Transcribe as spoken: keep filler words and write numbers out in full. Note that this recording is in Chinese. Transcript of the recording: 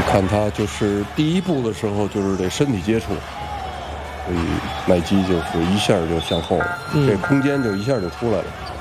看他就是第一步的时候就是这身体接触，所以麦基就是一下就向后了， 嗯这空间就一下就出来了。